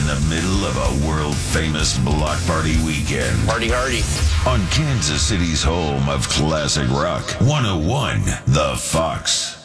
the middle of a world-famous block party weekend. Party hardy. On Kansas City's home of classic rock, 101 The Fox.